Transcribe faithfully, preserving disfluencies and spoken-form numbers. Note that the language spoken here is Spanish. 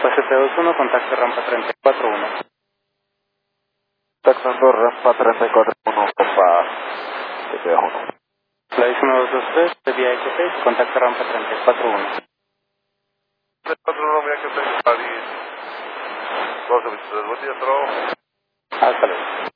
Copa siete dos uno, contacto rampa treinta y cuatro uno. Contactando rampa treinta y cuatro uno, Copa siete dos uno. Flight uno dos dos tres, de vía X seis, contacto rampa treinta y cuatro uno. treinta y cuatro uno, vía que seis, París. doce veintitrés, buen día, trabajo. Hasta luego.